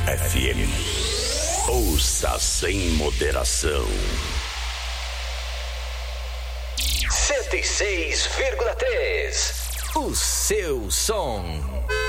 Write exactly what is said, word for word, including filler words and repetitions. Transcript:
F M. Ouça sem moderação. cento e seis vírgula três. O seu som.